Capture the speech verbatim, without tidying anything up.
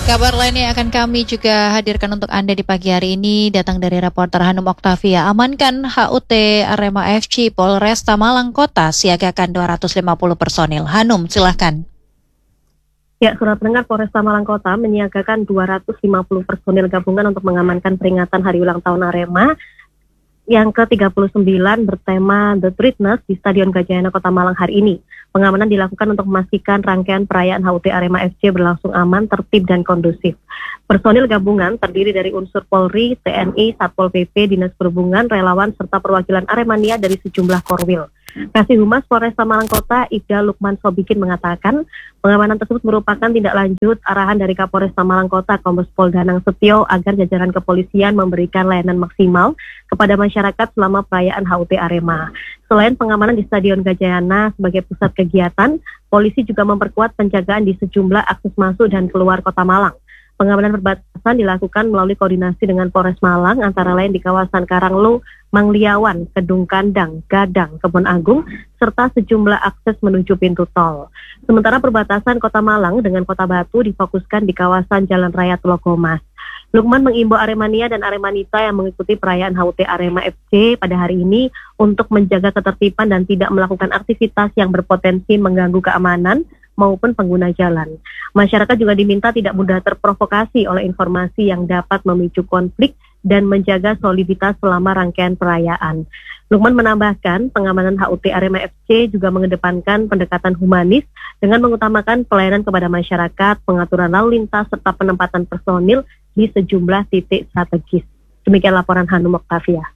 Kabar lain yang akan kami juga hadirkan untuk Anda di pagi hari ini datang dari reporter Hanum Oktavia. Amankan H U T Arema F C, Polresta Malang Kota siagakan dua ratus lima puluh personil. Hanum, silahkan. Ya, surat pendengar, Polresta Malang Kota menyiagakan dua ratus lima puluh personil gabungan untuk mengamankan peringatan hari ulang tahun Arema yang ke tiga puluh sembilan bertema The Treatness di Stadion Gajayana Kota Malang hari ini. Pengamanan dilakukan untuk memastikan rangkaian perayaan H U T Arema F C berlangsung aman, tertib, dan kondusif. Personil gabungan terdiri dari unsur Polri, T N I, Satpol P P, Dinas Perhubungan, relawan, serta perwakilan Aremania dari sejumlah korwil. Kasih Humas Polresta Malang Kota, Ibda Lukman Sobikin, mengatakan pengamanan tersebut merupakan tindak lanjut arahan dari Kapolresta Malang Kota, Kombes Pol Danang Setio, agar jajaran kepolisian memberikan layanan maksimal kepada masyarakat selama perayaan H U T Arema. Selain pengamanan di Stadion Gajayana sebagai pusat kegiatan, polisi juga memperkuat penjagaan di sejumlah akses masuk dan keluar Kota Malang. Pengamanan perbatasan dilakukan melalui koordinasi dengan Polres Malang, antara lain di kawasan Karanglo, Mangliawan, Kedung Kandang, Gadang, Kebon Agung, serta sejumlah akses menuju pintu tol. Sementara perbatasan Kota Malang dengan Kota Batu difokuskan di kawasan Jalan Raya Tulokomas. Lukman mengimbau Aremania dan Aremanita yang mengikuti perayaan H U T Arema F C pada hari ini untuk menjaga ketertiban dan tidak melakukan aktivitas yang berpotensi mengganggu keamanan maupun pengguna jalan. Masyarakat juga diminta tidak mudah terprovokasi oleh informasi yang dapat memicu konflik dan menjaga soliditas selama rangkaian perayaan. Lukman menambahkan pengamanan H U T Arema F C juga mengedepankan pendekatan humanis dengan mengutamakan pelayanan kepada masyarakat, pengaturan lalu lintas, serta penempatan personil di sejumlah titik strategis. Demikian laporan Hanum Oktavia.